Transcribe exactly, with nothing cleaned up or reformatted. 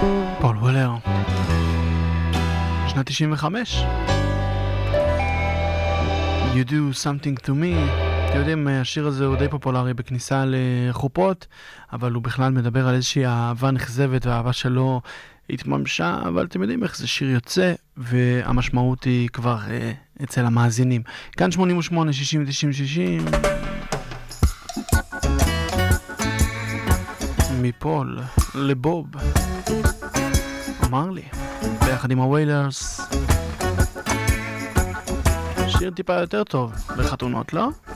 פול וולר, שנת תשעים וחמש. You do something to me. אתם יודעים, השיר הזה הוא די פופולרי בכניסה לחופות, אבל הוא בכלל מדבר על איזושהי אהבה נכזבת, והאהבה שלו התממשה, אבל אתם יודעים איך זה שיר יוצא, והמשמעות היא כבר אה, אצל המאזינים. כאן שמונים ושמונה, שישים, תשעים, שישים. מפול לבוב. אמר לי, ביחד עם הוויילרס. שיר טיפה יותר טוב בחתונות, לא?